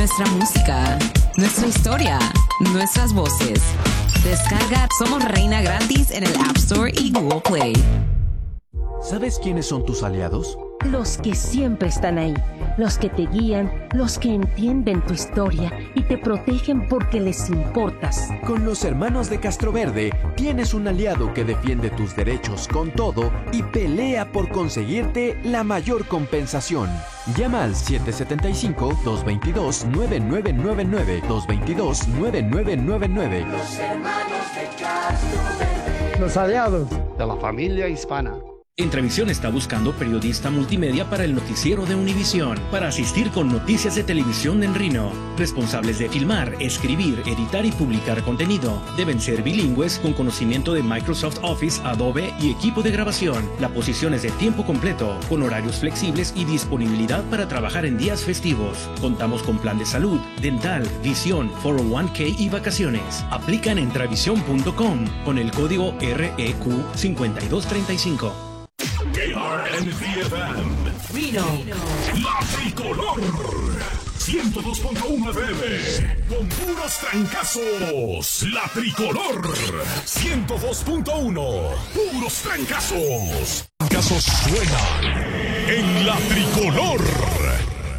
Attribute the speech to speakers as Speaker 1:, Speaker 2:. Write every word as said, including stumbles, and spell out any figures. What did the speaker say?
Speaker 1: Nuestra música, nuestra historia, nuestras voces. Descarga Somos Reina gratis en el App Store y Google Play.
Speaker 2: ¿Sabes quiénes son tus aliados?
Speaker 3: Los que siempre están ahí, los que te guían, los que entienden tu historia y te protegen porque les importas.
Speaker 2: Con los hermanos de Castroverde tienes un aliado que defiende tus derechos con todo y pelea por conseguirte la mayor compensación. Llama al siete siete cinco, dos dos dos, nueve nueve nueve nueve, dos dos dos, nueve nueve nueve nueve.
Speaker 4: Los hermanos de Castroverde.
Speaker 5: Los aliados de la familia hispana.
Speaker 6: Entrevisión está buscando periodista multimedia para el noticiero de Univisión, para asistir con noticias de televisión en Reno. Responsables de filmar, escribir, editar y publicar contenido. Deben ser bilingües con conocimiento de Microsoft Office, Adobe y equipo de grabación. La posición es de tiempo completo, con horarios flexibles y disponibilidad para trabajar en días festivos. Contamos con plan de salud, dental, visión, cuatro oh one k y vacaciones. Aplican en Travision punto com con el código R E Q cinco dos tres cinco.
Speaker 7: K R N V F M
Speaker 1: Reno.
Speaker 7: La Tricolor ciento dos punto uno F M con puros trancazos. La Tricolor ciento dos punto uno, puros trancazos. Trancazos suenan en La Tricolor.